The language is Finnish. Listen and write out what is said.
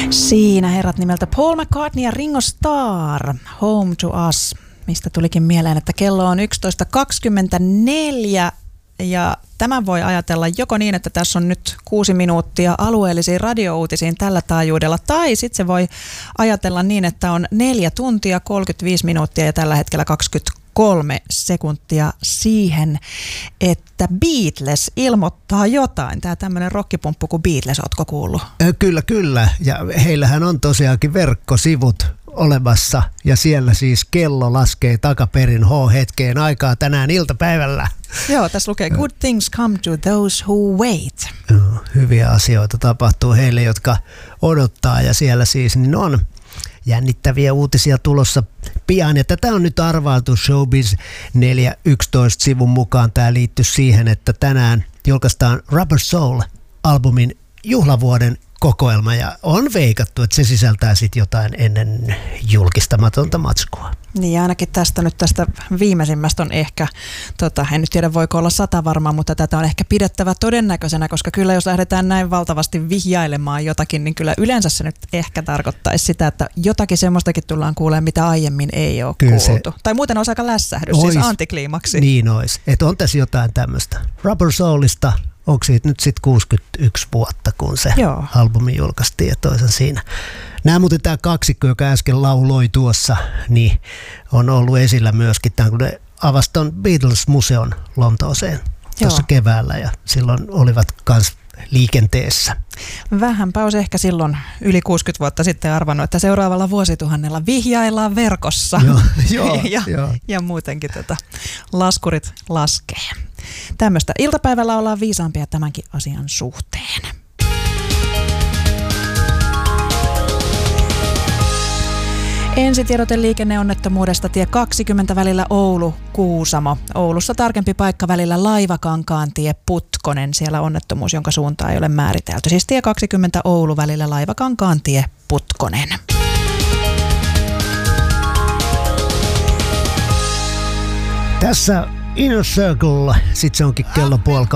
Siinä herrat nimeltä Paul McCartney ja Ringo Starr, Home to Us, mistä tulikin mieleen, että kello on 11.24 ja tämän voi ajatella joko niin, että tässä on nyt 6 minuuttia alueellisiin radiouutisiin tällä taajuudella, tai sitten se voi ajatella niin, että on 4 tuntia, 35 minuuttia ja tällä hetkellä 23 sekuntia siihen, että Beatles ilmoittaa jotain. Tämä tämmöinen rockipumppu kuin Beatles, ootko kuullut? Kyllä. Ja heillähän on tosiaankin verkkosivut olemassa ja siellä siis kello laskee takaperin H-hetkeen aikaa tänään iltapäivällä. Joo, tässä lukee Good things come to those who wait. Hyviä asioita tapahtuu heille, jotka odottaa ja siellä siis niin on jännittäviä uutisia tulossa pian. Ja tätä on nyt arvailtu Showbiz 411 sivun mukaan. Tämä liittyy siihen, että tänään julkaistaan Rubber Soul-albumin juhlavuoden kokoelma ja on veikattu, että se sisältää sitten jotain ennen julkistamatonta matskua. Niin ainakin tästä viimeisimmästä on ehkä, en nyt tiedä voiko olla 100 varmaan, mutta tätä on ehkä pidettävä todennäköisenä, koska kyllä jos lähdetään näin valtavasti vihjailemaan jotakin, niin kyllä yleensä se nyt ehkä tarkoittaisi sitä, että jotakin semmoistakin tullaan kuulemaan, mitä aiemmin ei ole kyllä kuultu. Tai muuten olisi aika lässähdys, siis antikliimaksi. Niin olisi, että on tässä jotain tämmöistä. Rubber Soulista. Onko siitä nyt sitten 61 vuotta, kun se albumi julkaistiin ja toisen siinä. Nämä muuten tämä kaksikko, joka äsken lauloi tuossa, niin on ollut esillä myöskin tämän, kun ne avasi ton Beatles-museon Lontooseen tuossa keväällä ja silloin olivat kans liikenteessä. Vähänpä olisi ehkä silloin yli 60 vuotta sitten arvannut, että seuraavalla vuosituhannella vihjaillaan verkossa ja muutenkin laskurit laskee. Tämmöistä iltapäivällä ollaan viisaampia tämänkin asian suhteen. Ensitiedote liikenneonnettomuudesta tie 20 välillä Oulu-Kuusamo. Oulussa tarkempi paikka välillä Laivakankaantie Putkonen. Siellä onnettomuus, jonka suuntaa ei ole määritelty. Siis tie 20 Oulu välillä Laivakankaantie Putkonen. Tässä Inner Circle, sit se onkin kello 1:30.